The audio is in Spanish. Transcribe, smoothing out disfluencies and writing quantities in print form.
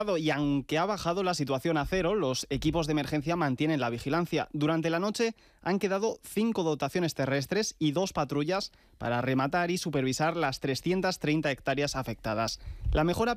Y aunque ha bajado la situación a cero, los equipos de emergencia mantienen la vigilancia. Durante la noche han quedado 5 dotaciones terrestres y 2 patrullas para rematar y supervisar las 330 hectáreas afectadas. La mejora